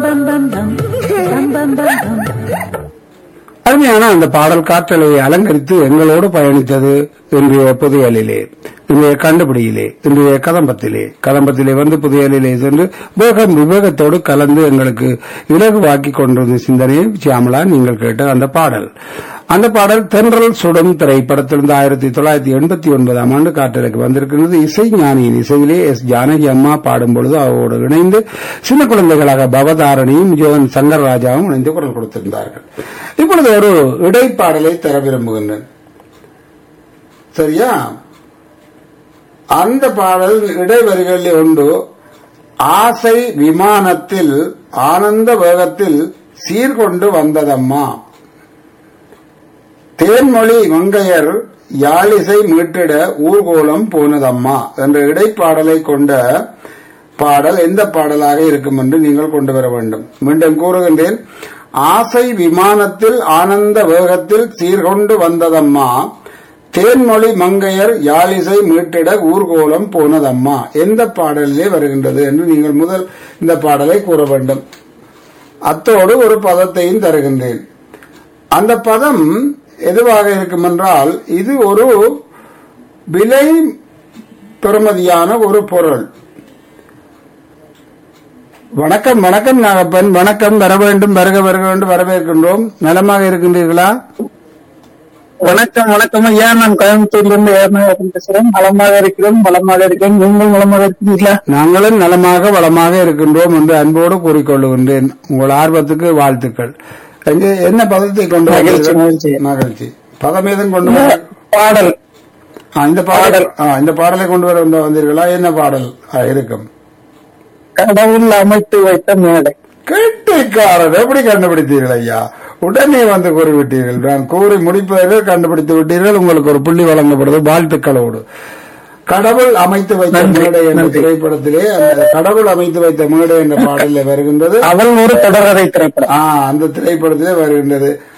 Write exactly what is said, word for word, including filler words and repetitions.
அருமையான அந்த பாடல் காற்றலை அலங்கரித்து எங்களோடு பயணித்தது இன்றைய புதையலிலே, இன்றைய கண்டுபிடியிலே, இன்றைய கதம்பத்திலே. கதம்பத்திலே வந்து புதையலிலே சென்று வேகம் விவேகத்தோடு கலந்து எங்களுக்கு இலகுவாக்கி கொண்டிருந்த சிந்தனையை சியாமலா நீங்கள் கேட்ட அந்த பாடல். அந்த பாடல் தென்றல் சுடும் திரைப்படத்திலிருந்து ஆயிரத்தி தொள்ளாயிரத்தி எண்பத்தி ஒன்பதாம் ஆண்டு காற்றலைக்கு வந்திருக்கிறது. இசை ஞானியின் இசையிலே எஸ் ஜானகி அம்மா பாடும் பொழுது அவரோடு இணைந்து சின்ன குழந்தைகளாக பவதாரணியும் ஜோன் சங்கர்ராஜாவும் இணைந்து குரல் கொடுத்திருந்தார்கள். இப்பொழுது ஒரு இடைப்பாடலை தர விரும்புகின்றேன். சரியா? அந்த பாடல் இடைவரிகளில் உண்டு. ஆசை விமானத்தில் ஆனந்த வேகத்தில் சீர்கொண்டு வந்ததம்மா, தேன்மொழி மங்கையர் யாழிசை மீட்டிட ஊர்கோலம் போனதம்மா என்ற இடைப்பாடலை கொண்ட பாடல் எந்த பாடலாக இருக்கும் என்று நீங்கள் கொண்டு வர வேண்டும். மீண்டும் கூறுகின்றேன். ஆசை விமானத்தில் ஆனந்த வேகத்தில் சீர்கொண்டு வந்ததம்மா, தேன்மொழி மங்கையர் யாழிசை மீட்டிட ஊர்கோலம் போனதம்மா எந்த பாடலிலே வருகின்றது என்று நீங்கள் முதல் இந்த பாடலை கூற வேண்டும். அத்தோடு ஒரு பதத்தையும் தருகின்றேன். அந்த பதம் எதுவாக இருக்கும் என்றால், இது ஒரு விலை பெறுமதியான ஒரு பொருள். வணக்கம் வணக்கம் நாகப்பன், வணக்கம். வர வேண்டும், வருக வருக வேண்டும், வரவேற்கின்றோம். நலமாக இருக்கின்றீர்களா? வணக்கம் வணக்கம் ஐயா, நான் கோயம்புத்தூர்ல இருந்து பேசுறேன். நலமாக இருக்கிறோம், வளமாக இருக்கிறேன். நீங்கள் நலமாக இருக்கிறீர்களா? நாங்களும் நலமாக வளமாக இருக்கின்றோம் என்று அன்போடு கூறிக்கொள்ளுகின்றேன். உங்கள் ஆர்வத்துக்கு வாழ்த்துக்கள். என்ன பதத்தை கொண்டு மகிழ்ச்சி பதம் ஏதும் கொண்டு பாடல் இந்த பாடல் இந்த பாடலை கொண்டு வர வந்தீர்களா? என்ன பாடல் இருக்கும்? கடவுள் அமைத்து வைத்த மேடை. கெட்டிக்காரர், எப்படி கண்டுபிடித்தீர்கள் ஐயா? உடனே வந்து கூறிவிட்டீர்கள். நான் கூறி முடிப்பதற்கு கண்டுபிடித்து விட்டீர்கள். உங்களுக்கு ஒரு புள்ளி வழங்கப்படுது வாழ்த்துக்களோடு. கடவுள் அமைத்து வைத்த மேடை என்ற திரைப்படத்திலே அந்த கடவுள் அமைத்து வைத்த மேடை என்ற பாடலில் வருகின்றது. அவள் ஒரு தொடர்கதை திரைப்படம். அந்த திரைப்படத்திலே வருகின்றது.